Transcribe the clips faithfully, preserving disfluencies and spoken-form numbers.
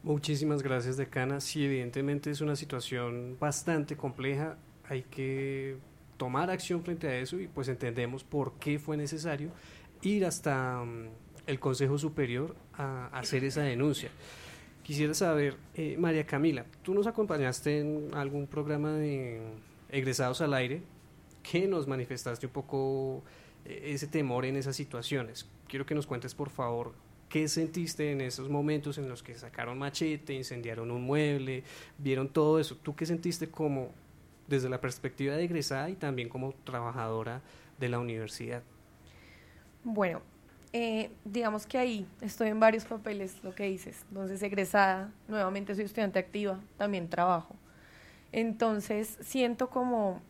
Muchísimas gracias, decana. Sí, evidentemente es una situación bastante compleja. Hay que tomar acción frente a eso y pues entendemos por qué fue necesario ir hasta um, el Consejo Superior a, a hacer esa denuncia. Quisiera saber, eh, María Camila, tú nos acompañaste en algún programa de Egresados al Aire que nos manifestaste un poco eh, ese temor en esas situaciones. Quiero que nos cuentes, por favor, qué sentiste en esos momentos en los que sacaron machete, incendiaron un mueble, vieron todo eso. ¿Tú qué sentiste como desde la perspectiva de egresada y también como trabajadora de la universidad? Bueno, eh, digamos que ahí estoy en varios papeles, lo que dices. Entonces, egresada, nuevamente soy estudiante activa, también trabajo. Entonces, siento como,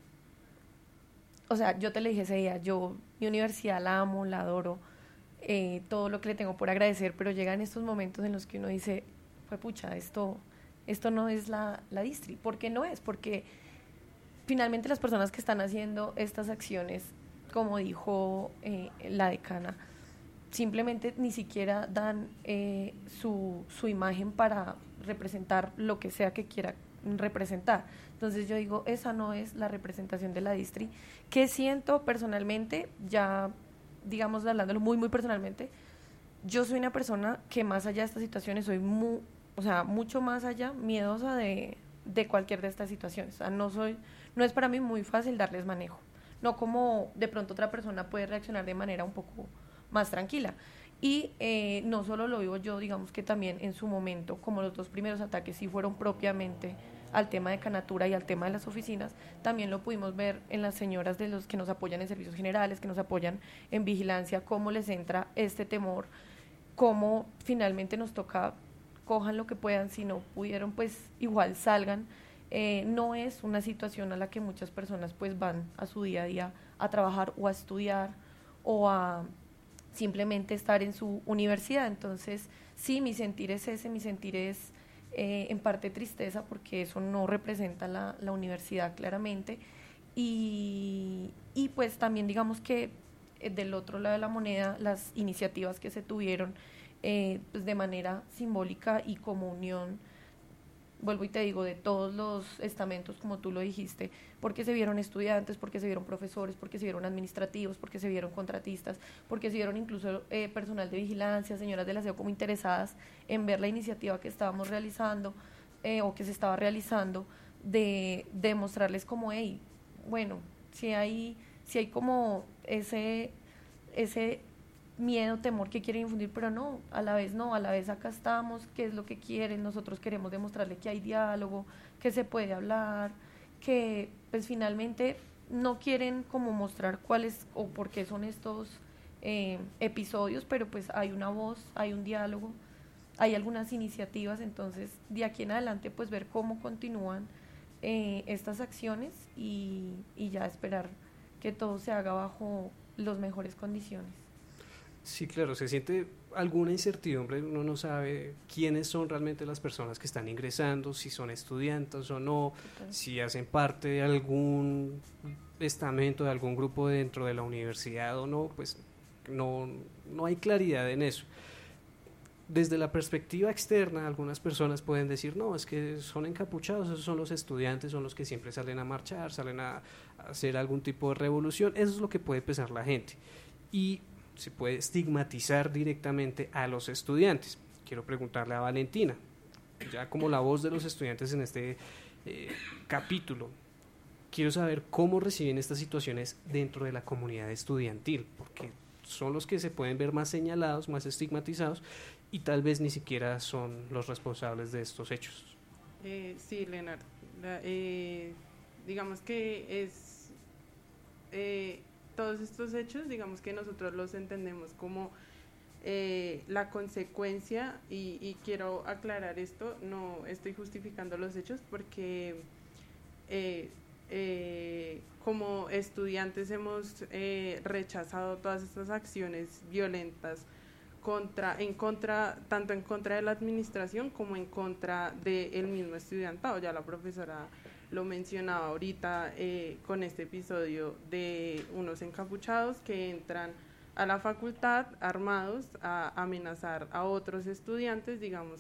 o sea, yo te lo dije ese día, yo mi universidad la amo, la adoro, eh, todo lo que le tengo por agradecer, pero llegan estos momentos en los que uno dice, fue pucha, esto, esto no es la, la distri. ¿Por qué no es? Porque finalmente las personas que están haciendo estas acciones, como dijo eh, la decana, simplemente ni siquiera dan eh, su, su imagen para representar lo que sea que quiera representar. Entonces yo digo, esa no es la representación de la distri. ¿Qué siento personalmente? Ya, digamos, hablándolo muy, muy personalmente, yo soy una persona que más allá de estas situaciones soy muy, o sea, mucho más allá miedosa de, de cualquier de estas situaciones. O sea, no soy, no es para mí muy fácil darles manejo. No como de pronto otra persona puede reaccionar de manera un poco más tranquila. Y eh, no solo lo vivo yo, digamos que también en su momento, como los dos primeros ataques sí fueron propiamente al tema de Canatura y al tema de las oficinas, también lo pudimos ver en las señoras de los que nos apoyan en servicios generales, que nos apoyan en vigilancia, cómo les entra este temor, cómo finalmente nos toca, cojan lo que puedan, si no pudieron, pues igual salgan. Eh, no es una situación a la que muchas personas pues van a su día a día a trabajar o a estudiar o a simplemente estar en su universidad. Entonces, sí, mi sentir es ese, mi sentir es eh, en parte tristeza porque eso no representa la, la universidad claramente. Y, y pues también digamos que eh, del otro lado de la moneda, las iniciativas que se tuvieron eh, pues de manera simbólica y como unión, vuelvo y te digo, de todos los estamentos, como tú lo dijiste, porque se vieron estudiantes, porque se vieron profesores, porque se vieron administrativos, porque se vieron contratistas, porque se vieron incluso eh, personal de vigilancia, señoras del aseo como interesadas en ver la iniciativa que estábamos realizando eh, o que se estaba realizando, de, de mostrarles como, hey, bueno, si hay, si hay como ese, ese miedo, temor que quieren infundir, pero no, a la vez no, a la vez acá estamos, qué es lo que quieren, nosotros queremos demostrarle que hay diálogo, que se puede hablar, que pues finalmente no quieren como mostrar cuáles o por qué son estos eh, episodios, pero pues hay una voz, hay un diálogo, hay algunas iniciativas, entonces de aquí en adelante pues ver cómo continúan eh, estas acciones y, y ya esperar que todo se haga bajo las mejores condiciones. Sí, claro, se siente alguna incertidumbre, uno no sabe quiénes son realmente las personas que están ingresando, si son estudiantes o no, Total. si hacen parte de algún estamento, de algún grupo dentro de la universidad o no, pues no, no hay claridad en eso. Desde la perspectiva externa, algunas personas pueden decir, no, es que son encapuchados, esos son los estudiantes, son los que siempre salen a marchar, salen a, a hacer algún tipo de revolución, eso es lo que puede pensar la gente. Y se puede estigmatizar directamente a los estudiantes. Quiero preguntarle a Valentina, ya como la voz de los estudiantes en este eh, capítulo, quiero saber cómo reciben estas situaciones dentro de la comunidad estudiantil, porque son los que se pueden ver más señalados, más estigmatizados y tal vez ni siquiera son los responsables de estos hechos. Eh, sí, Leonardo, la, eh, digamos que es eh, todos estos hechos, digamos que nosotros los entendemos como eh, la consecuencia y, y quiero aclarar esto, no estoy justificando los hechos porque eh, eh, como estudiantes hemos eh, rechazado todas estas acciones violentas contra, en contra, tanto en contra de la administración como en contra del mismo estudiantado. Ya la profesora lo mencionaba ahorita eh, con este episodio de unos encapuchados que entran a la facultad armados a amenazar a otros estudiantes, digamos